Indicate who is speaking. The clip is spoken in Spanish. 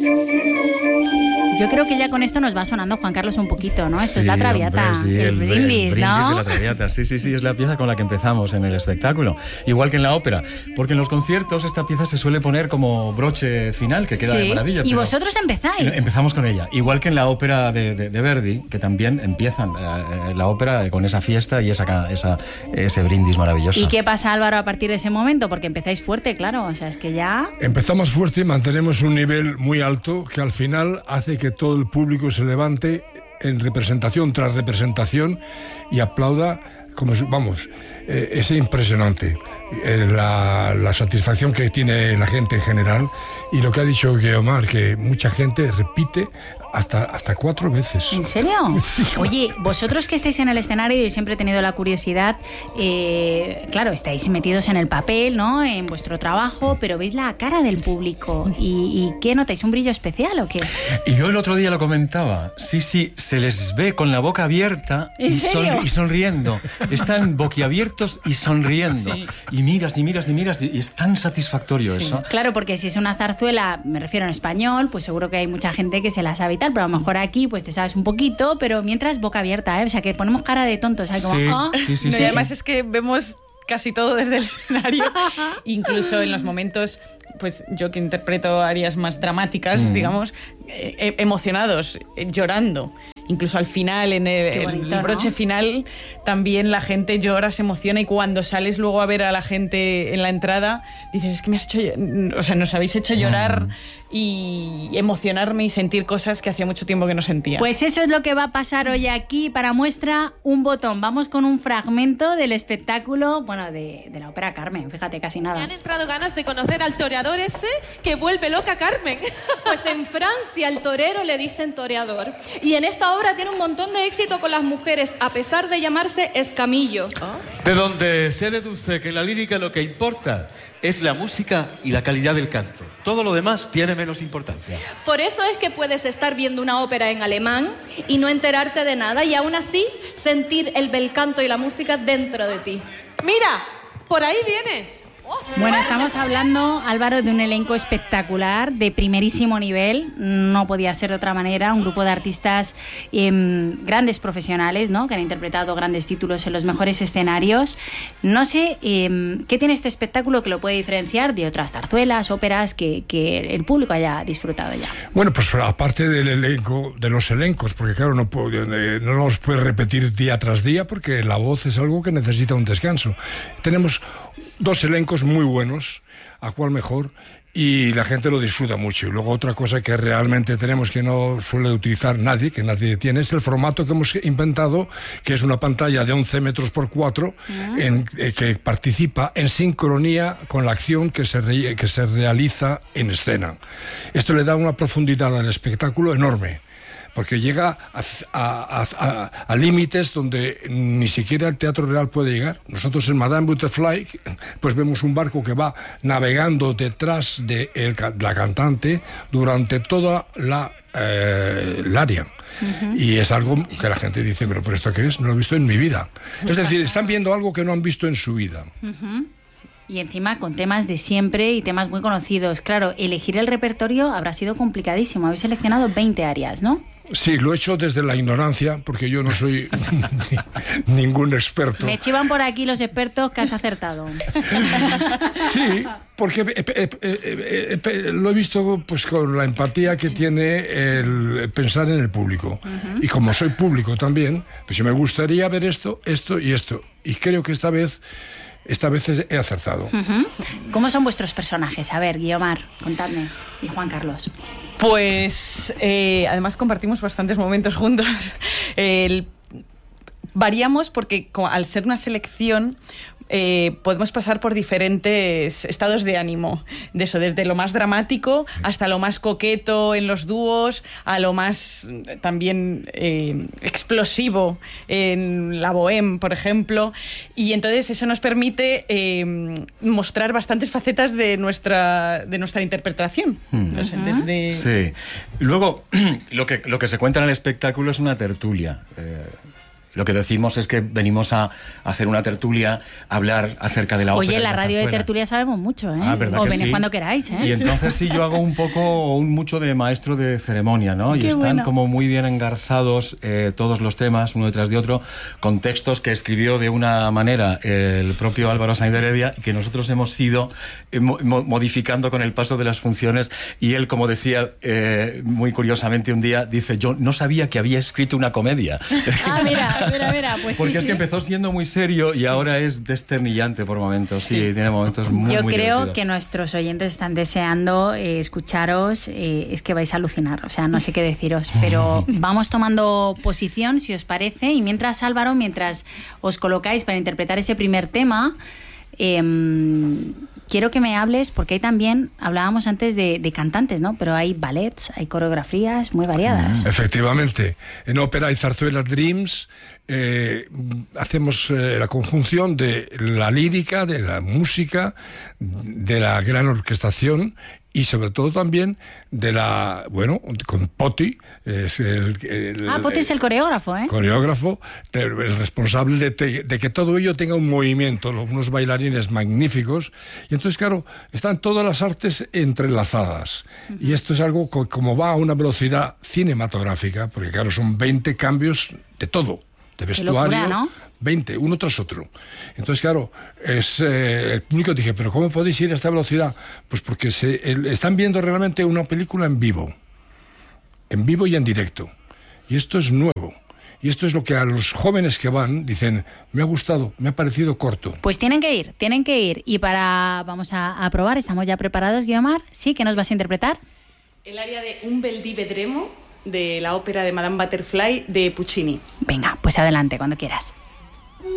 Speaker 1: Yo creo que ya con esto nos va sonando, Juan Carlos, un poquito, ¿no? Esto sí, es la Traviata,
Speaker 2: hombre, sí,
Speaker 1: el brindis, ¿no?
Speaker 2: De la Traviata, sí, es la pieza con la que empezamos en el espectáculo. Igual que en la ópera, porque en los conciertos esta pieza se suele poner como broche final, que queda de maravilla.
Speaker 1: Y vosotros empezáis.
Speaker 2: Empezamos con ella, igual que en la ópera de Verdi, que también empiezan la ópera con esa fiesta y ese brindis maravilloso.
Speaker 1: ¿Y qué pasa, Álvaro, a partir de ese momento? Porque empezáis fuerte, claro, o sea, es que ya...
Speaker 3: Empezamos fuerte y mantenemos un nivel muy alto que al final hace que todo el público se levante en representación tras representación y aplauda, como vamos, es impresionante la satisfacción que tiene la gente en general, y lo que ha dicho Guiomar, que mucha gente repite hasta 4 veces.
Speaker 1: ¿En serio?
Speaker 3: Sí.
Speaker 1: Oye, vosotros que estáis en el escenario, yo siempre he tenido la curiosidad, claro, estáis metidos en el papel, ¿no? En vuestro trabajo, pero veis la cara del público. ¿Y qué notáis? ¿Un brillo especial o qué?
Speaker 2: Y yo el otro día lo comentaba. Sí, se les ve con la boca abierta y sonriendo. Están boquiabiertos y sonriendo. Sí. Y miras y es tan satisfactorio eso.
Speaker 1: Claro, porque si es una zarzuela, me refiero en español, pues seguro que hay mucha gente que se la sabe y tal, pero a lo mejor aquí pues te sabes un poquito, pero mientras boca abierta, ¿eh? O sea, que ponemos cara de tontos, ¿sabes? Como,
Speaker 4: sí. Y además es que vemos casi todo desde el escenario, incluso en los momentos, pues yo que interpreto áreas más dramáticas, digamos, emocionados, llorando. Incluso al final, en el broche final, también la gente llora, se emociona, y cuando sales luego a ver a la gente en la entrada, dices, es que nos habéis hecho llorar y emocionarme y sentir cosas que hacía mucho tiempo que no sentía.
Speaker 1: Pues eso es lo que va a pasar hoy aquí. Para muestra, un botón. Vamos con un fragmento del espectáculo, bueno, de la ópera Carmen, fíjate, casi nada.
Speaker 5: Me han entrado ganas de conocer al toreador ese que vuelve loca a Carmen.
Speaker 6: Pues en Francia al torero le dicen toreador. Y en esta obra tiene un montón de éxito con las mujeres, a pesar de llamarse Escamillo.
Speaker 7: De donde se deduce que en la lírica lo que importa es la música y la calidad del canto. Todo lo demás tiene menos importancia.
Speaker 6: Por eso es que puedes estar viendo una ópera en alemán y no enterarte de nada, y aún así sentir el bel canto y la música dentro de ti.
Speaker 5: ¡Mira! ¡Por ahí viene!
Speaker 1: Bueno, estamos hablando, Álvaro, de un elenco espectacular, de primerísimo nivel, no podía ser de otra manera, un grupo de artistas grandes profesionales, ¿no? Que han interpretado grandes títulos en los mejores escenarios. No sé qué tiene este espectáculo que lo puede diferenciar de otras zarzuelas, óperas que el público haya disfrutado ya.
Speaker 3: Bueno, pues aparte del elenco, de los elencos, porque claro, no los puedes repetir día tras día, porque la voz es algo que necesita un descanso. Tenemos 2 elencos muy buenos, a cuál mejor, y la gente lo disfruta mucho. Y luego otra cosa que realmente tenemos, que no suele utilizar nadie, que nadie tiene, es el formato que hemos inventado, que es una pantalla de 11 metros por 4, que participa en sincronía con la acción que se realiza en escena. Esto le da una profundidad al espectáculo enorme, porque llega a límites donde ni siquiera el Teatro Real puede llegar. Nosotros en Madame Butterfly pues vemos un barco que va navegando detrás de la cantante durante toda el área. Y es algo que la gente dice, pero ¿esto qué es? No lo he visto en mi vida. Es decir, están viendo algo que no han visto en su vida.
Speaker 1: Y encima con temas de siempre y temas muy conocidos. Claro, elegir el repertorio habrá sido complicadísimo. Habéis seleccionado 20 áreas, ¿no?
Speaker 3: Sí, lo he hecho desde la ignorancia, porque yo no soy ningún experto.
Speaker 1: Me chivan por aquí los expertos que has acertado.
Speaker 3: Sí, porque lo he visto pues con la empatía que tiene el pensar en el público. Y como soy público también, pues me gustaría ver esto y esto. Y creo que esta vez he acertado.
Speaker 1: ¿Cómo son vuestros personajes? A ver, Guiomar, contadme. Y Juan Carlos.
Speaker 4: Pues además compartimos bastantes momentos juntos. Variamos porque al ser una selección podemos pasar por diferentes estados de ánimo, de eso, desde lo más dramático hasta lo más coqueto en los dúos, a lo más también explosivo en la bohème, por ejemplo, y entonces eso nos permite mostrar bastantes facetas de nuestra interpretación. O sea, desde...
Speaker 2: Sí. Luego, lo que se cuenta en el espectáculo es una tertulia. Lo que decimos es que venimos a hacer una tertulia, a hablar acerca de la ópera.
Speaker 1: Oye, en la
Speaker 2: y
Speaker 1: radio de
Speaker 2: zarzuela.
Speaker 1: tertulia sabemos mucho, ¿eh?
Speaker 2: ¿Verdad
Speaker 1: O
Speaker 2: que
Speaker 1: venid
Speaker 2: sí?
Speaker 1: cuando queráis, ¿eh?
Speaker 2: Y entonces sí, yo hago mucho de maestro de ceremonia, ¿no? Y
Speaker 1: Qué
Speaker 2: están
Speaker 1: bueno.
Speaker 2: como muy bien engarzados todos los temas, uno detrás de otro, con textos que escribió de una manera el propio Álvaro Sainz de Heredia y que nosotros hemos ido modificando con el paso de las funciones. Y él, como decía muy curiosamente un día, dice, yo no sabía que había escrito una comedia.
Speaker 1: Ah, mira, pues
Speaker 2: Porque
Speaker 1: sí,
Speaker 2: es que empezó siendo muy serio y ahora es desternillante por momentos. Sí, tiene momentos muy
Speaker 1: Yo
Speaker 2: muy
Speaker 1: creo
Speaker 2: divertidos.
Speaker 1: que nuestros oyentes están deseando escucharos, es que vais a alucinar, o sea, no sé qué deciros, pero vamos tomando posición, si os parece, y mientras, Álvaro, mientras os colocáis para interpretar ese primer tema, quiero que me hables, porque hay también, hablábamos antes de cantantes, ¿no? Pero hay ballets, hay coreografías muy variadas.
Speaker 3: Efectivamente, en ópera y zarzuela Dreams hacemos la conjunción de la lírica, de la música, de la gran orquestación y sobre todo también de la, bueno, con Poti, es
Speaker 1: Poti es el coreógrafo, ¿eh?
Speaker 3: Coreógrafo, el responsable de que todo ello tenga un movimiento, unos bailarines magníficos, y entonces, claro, están todas las artes entrelazadas, y esto es algo como va a una velocidad cinematográfica, porque claro, son 20 cambios de todo, de vestuario,
Speaker 1: locura, ¿no?
Speaker 3: 20, uno tras otro. Entonces, claro, el público dije, ¿pero cómo podéis ir a esta velocidad? Pues porque están viendo realmente una película en vivo y en directo. Y esto es nuevo. Y esto es lo que a los jóvenes que van dicen, me ha gustado, me ha parecido corto.
Speaker 1: Pues tienen que ir. Y vamos a probar, estamos ya preparados, Guiomar. ¿Sí? ¿Qué nos vas a interpretar?
Speaker 4: El área de Un bel dì vedremo, de la ópera de Madame Butterfly de Puccini.
Speaker 1: Venga, pues adelante, cuando quieras.